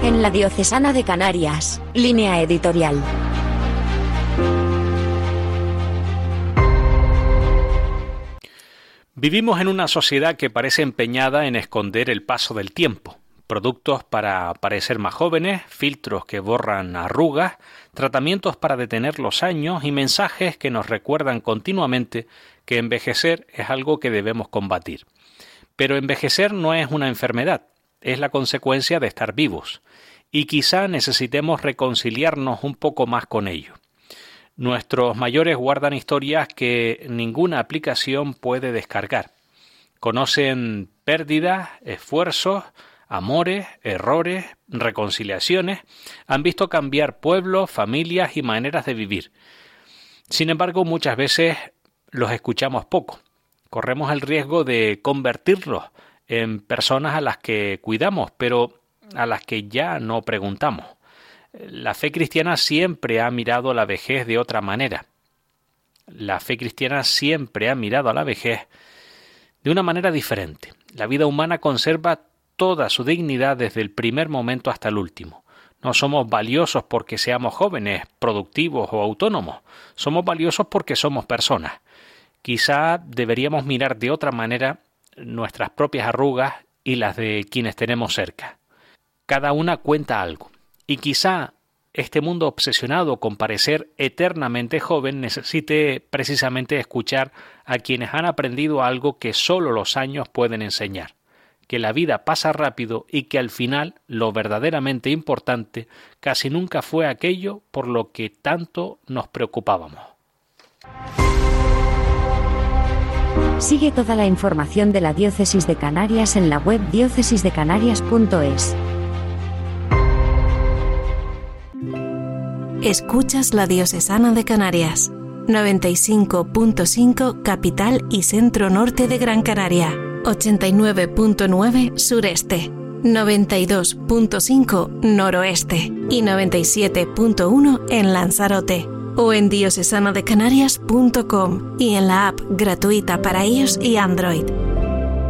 En la Diocesana de Canarias, Línea Editorial. Vivimos en una sociedad que parece empeñada en esconder el paso del tiempo. Productos para parecer más jóvenes, filtros que borran arrugas, tratamientos para detener los años y mensajes que nos recuerdan continuamente que envejecer es algo que debemos combatir. Pero envejecer no es una enfermedad, es la consecuencia de estar vivos, y quizá necesitemos reconciliarnos un poco más con ello. Nuestros mayores guardan historias que ninguna aplicación puede descargar. Conocen pérdidas, esfuerzos, amores, errores, reconciliaciones, han visto cambiar pueblos, familias y maneras de vivir. Sin embargo, muchas veces los escuchamos poco. Corremos el riesgo de convertirlos en personas a las que cuidamos, pero a las que ya no preguntamos. La fe cristiana siempre ha mirado a la vejez de otra manera. La fe cristiana siempre ha mirado a la vejez de una manera diferente. La vida humana conserva toda su dignidad desde el primer momento hasta el último. No somos valiosos porque seamos jóvenes, productivos o autónomos. Somos valiosos porque somos personas. Quizá deberíamos mirar de otra manera nuestras propias arrugas y las de quienes tenemos cerca. Cada una cuenta algo. Y quizá este mundo obsesionado con parecer eternamente joven necesite precisamente escuchar a quienes han aprendido algo que solo los años pueden enseñar, que la vida pasa rápido y que al final lo verdaderamente importante casi nunca fue aquello por lo que tanto nos preocupábamos. Sigue toda la información de la Diócesis de Canarias en la web diócesisdecanarias.es. Escuchas la Diocesana de Canarias, 95.5 capital y centro norte de Gran Canaria, 89.9 sureste, 92.5 noroeste y 97.1 en Lanzarote, o en diocesanadecanarias.com y en la app gratuita para iOS y Android.